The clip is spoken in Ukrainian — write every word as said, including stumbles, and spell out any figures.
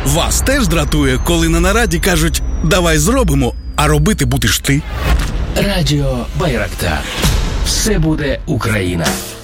Вас теж дратує, коли на нараді кажуть «давай зробимо», а робити будеш ти? Радіо Байрактар. Все буде Україна.